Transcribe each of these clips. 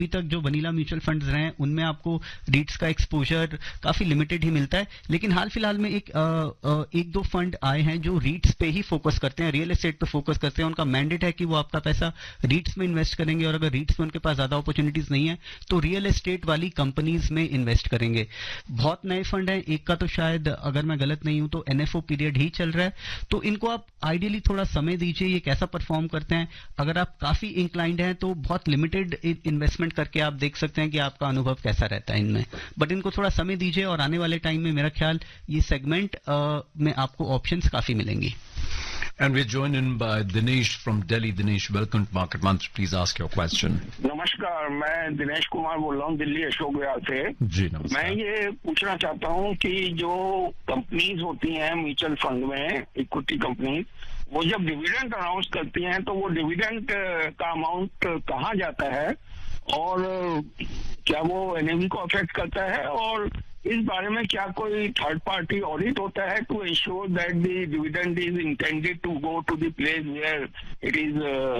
अभी तक जो वनीला म्यूचुअल फंड्स रहे हैं उनमें आपको रीट्स का एक्सपोजर काफी लिमिटेड ही मिलता है, लेकिन हाल फिलहाल में एक दो फंड आए हैं जो रीट्स पे ही फोकस करते हैं, रियल एस्टेट पे फोकस करते हैं। उनका मैंडेट है कि वो आपका पैसा रीट्स में इन्वेस्ट करेंगे और अगर रीट्स में उनके पास ज्यादा अपॉर्चुनिटीज नहीं है तो रियल एस्टेट वाली कंपनीज में इन्वेस्ट करेंगे। बहुत नए फंड हैं, एक का तो शायद अगर मैं गलत नहीं हूं तो एनएफओ पीरियड ही चल रहा है, तो इनको आप आइडियली थोड़ा समय दीजिए, ये कैसा परफॉर्म करते हैं। अगर आप काफी इंक्लाइंड हैं तो बहुत लिमिटेड इन्वेस्टमेंट करके आप देख सकते हैं कि आपका अनुभव कैसा रहता है इनमें, बट इनको थोड़ा समय दीजिए और आने वाले टाइम में मेरा ख्याल ये सेगमेंट में आपको ऑप्शंस काफी मिलेंगी। And we're joined in by Dinesh from Delhi. Dinesh, welcome to Market Mantra. Please ask your question. नमस्कार, मैं दिनेश कुमार बोल रहा हूँ दिल्ली अशोक विहार से। जी नमस्कार। मैं ये पूछना चाहता हूँ कि जो कंपनीज होती हैं म्यूचुअल फंड में, इक्विटी कंपनीज, वो जब डिविडेंड अनाउंस करती हैं तो वो डिविडेंड का अमाउंट कहाँ जाता है और क्या वो एनएवी को अफेक्ट करता है, और इस बारे में क्या कोई थर्ड पार्टी ऑडिट होता है to ensure that the dividend is intended to go to the place where it is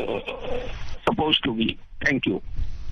supposed to be? Thank you.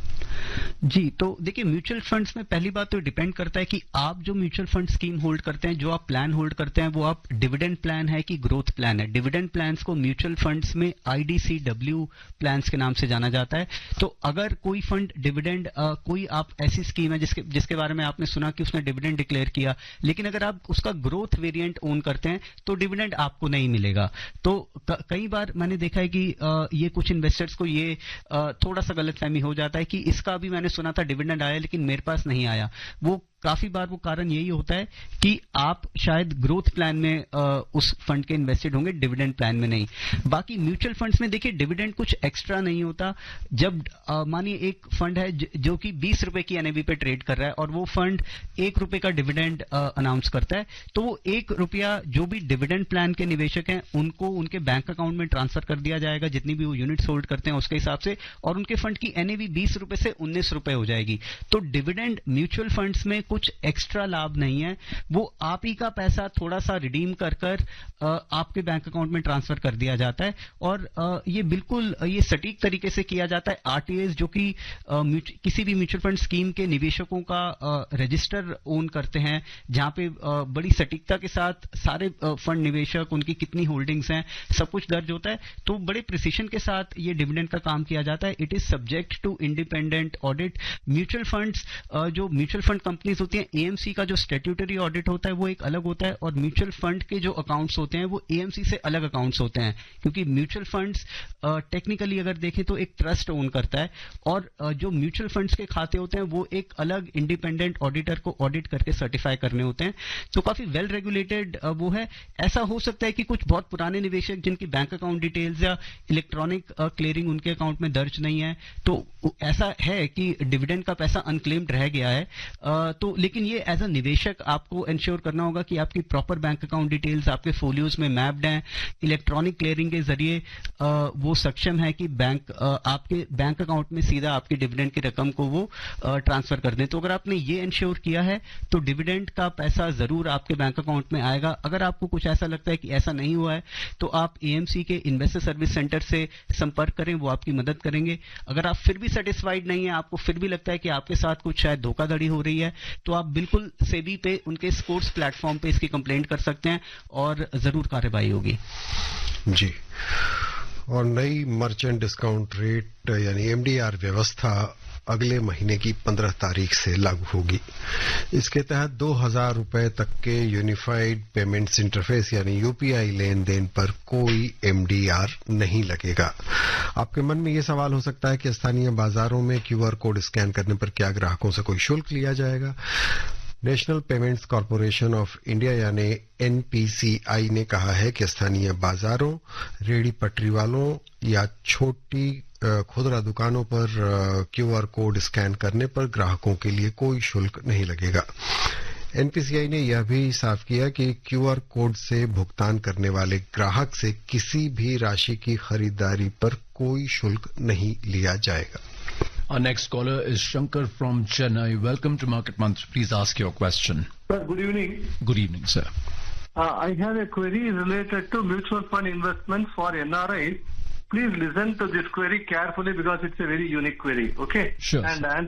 जी, तो देखिए म्यूचुअल फंड्स में पहली बात तो डिपेंड करता है कि आप जो म्यूचुअल फंड स्कीम होल्ड करते हैं, जो आप प्लान होल्ड करते हैं, वो आप डिविडेंड प्लान है कि ग्रोथ प्लान है। डिविडेंड प्लान्स को म्यूचुअल फंड्स में आईडीसीडब्ल्यू प्लान्स के नाम से जाना जाता है। तो अगर कोई फंड डिविडेंड कोई आप ऐसी स्कीम है जिसके बारे में आपने सुना कि उसने डिविडेंड डिक्लेयर किया, लेकिन अगर आप उसका ग्रोथ वेरिएंट ओन करते हैं तो डिविडेंड आपको नहीं मिलेगा। तो कई बार मैंने देखा है कि ये कुछ इन्वेस्टर्स को ये थोड़ा सा गलतफहमी हो जाता है कि इसका भी मैंने सुना था डिविडेंड आया लेकिन मेरे पास नहीं आया। वो काफी बार वो कारण यही होता है कि आप शायद ग्रोथ प्लान में उस फंड के इन्वेस्टेड होंगे, डिविडेंड प्लान में नहीं। बाकी म्यूचुअल फंड्स में देखिए डिविडेंड कुछ एक्स्ट्रा नहीं होता। जब मानिए एक फंड है जो कि 20 रुपए की एनएवी पे ट्रेड कर रहा है और वो फंड 1 रुपए का डिविडेंड अनाउंस करता है, तो वो 1 रुपया जो भी डिविडेंड प्लान के निवेशक हैं उनको उनके बैंक अकाउंट में ट्रांसफर कर दिया जाएगा, जितनी भी वो यूनिट्स होल्ड करते हैं उसके हिसाब से, और उनके फंड की एनएवी 20 रुपए से 19 रुपए हो जाएगी। तो डिविडेंड म्यूचुअल फंड्स में कुछ एक्स्ट्रा लाभ नहीं है, वो आप ही का पैसा थोड़ा सा रिडीम कर आपके बैंक अकाउंट में ट्रांसफर कर दिया जाता है। और ये बिल्कुल ये सटीक तरीके से किया जाता है। आरटीएस जो कि किसी भी म्यूचुअल फंड स्कीम के निवेशकों का रजिस्टर ओन करते हैं, जहां पे बड़ी सटीकता के साथ सारे फंड निवेशक, उनकी कितनी होल्डिंग्स हैं, सब कुछ दर्ज होता है। तो बड़े प्रिसीशन के साथ ये डिविडेंड का काम किया जाता है। It is subject to independent audit. Mutual funds जो म्यूचुअल फंड कंपनीज होती हैं, एएमसी का जो स्टैट्यूटरी ऑडिट होता है वो एक अलग होता है, और म्यूचुअल फंड के जो अकाउंट्स होते हैं वो एएमसी से अलग अकाउंट्स होते हैं, क्योंकि म्यूचुअल फंड्स टेक्निकली अगर देखें तो एक ट्रस्ट ओन करता है, और जो म्यूचुअल फंड्स के खाते होते हैं वो एक अलग इंडिपेंडेंट ऑडिटर को ऑडिट करके सर्टिफाई करने होते हैं। तो काफी वेल रेगुलेटेड वो है। ऐसा हो सकता है कि कुछ बहुत पुराने निवेशक जिनकी बैंक अकाउंट डिटेल्स या इलेक्ट्रॉनिक क्लियरिंग उनके अकाउंट में दर्ज नहीं है, तो ऐसा है कि डिविडेंड का पैसा अनक्लेम्ड रह गया है। तो लेकिन ये एज अ निवेशक आपको इंश्योर करना होगा कि आपकी प्रॉपर बैंक अकाउंट डिटेल्स आपके फोलियोज में मैप्ड हैं, इलेक्ट्रॉनिक क्लियरिंग के जरिए वो सक्षम है कि बैंक आपके बैंक अकाउंट में सीधा आपकी डिविडेंड की रकम को वो ट्रांसफर कर दें। तो अगर आपने ये इंश्योर किया है तो डिविडेंड का पैसा जरूर आपके बैंक अकाउंट में आएगा। अगर आपको कुछ ऐसा लगता है कि ऐसा नहीं हुआ है तो आप एएमसी के इन्वेस्टर सर्विस सेंटर से संपर्क करें, वो आपकी मदद करेंगे। अगर आप फिर भी सेटिस्फाइड नहीं है, आपको फिर भी लगता है कि आपके साथ कुछ शायद धोखाधड़ी हो रही है, तो आप बिल्कुल सेबी पे उनके स्कोर्स प्लेटफॉर्म पे इसकी कंप्लेंट कर सकते हैं और जरूर कार्रवाई होगी। जी, और नई मर्चेंट डिस्काउंट रेट यानी एमडीआर व्यवस्था अगले महीने की 15 तारीख से लागू होगी। इसके तहत 2000 रुपए तक के यूनिफाइड पेमेंट्स इंटरफेस यानी यूपीआई लेन देन पर कोई एमडीआर नहीं लगेगा। आपके मन में ये सवाल हो सकता है कि स्थानीय बाजारों में क्यूआर कोड स्कैन करने पर क्या ग्राहकों से कोई शुल्क लिया जाएगा? National payments corporation of India यानी एनपीसीआई ने कहा है कि स्थानीय बाजारों, रेहड़ी पटरी वालों या छोटी खुदरा दुकानों पर क्यूआर कोड स्कैन करने पर ग्राहकों के लिए कोई शुल्क नहीं लगेगा। एनपीसीआई ने यह भी साफ किया कि क्यूआर कोड से भुगतान करने वाले ग्राहक से किसी भी राशि की खरीदारी पर कोई शुल्क नहीं लिया जाएगा। Our next caller is Shankar from Chennai. Welcome to Market Mantra. Please ask your question. Sir, good evening. Good evening, sir. I have a query related to mutual fund investment for NRIs. please listen to this query carefully because it's a very unique query. Okay? Sure. And